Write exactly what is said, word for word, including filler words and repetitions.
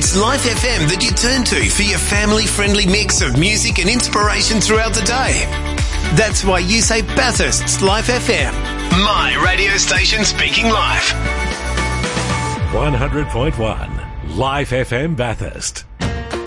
It's Life F M that you turn to for your family-friendly mix of music and inspiration throughout the day. That's why you say Bathurst's Life F M. My radio station speaking live. one hundred point one Life F M Bathurst.